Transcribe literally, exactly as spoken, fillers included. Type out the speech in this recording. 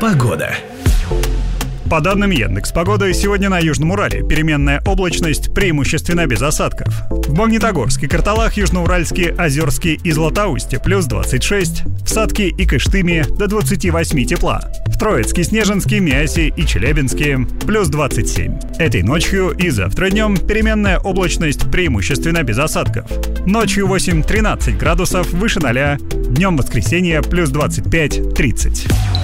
Погода. По данным Яндекс.Погоды, сегодня на Южном Урале переменная облачность, преимущественно без осадков. В Магнитогорске, Карталах, Южноуральске, Озерске и Златоусте плюс двадцать шесть, в Сатке и Кыштыме до двадцати восьми тепла, в Троицке, Снежинске, Миасе и Челябинске плюс двадцать семь. Этой ночью и завтра днем переменная облачность, преимущественно без осадков. Ночью восемь-тринадцать градусов выше ноля, днем воскресенья плюс двадцать пять-тридцать.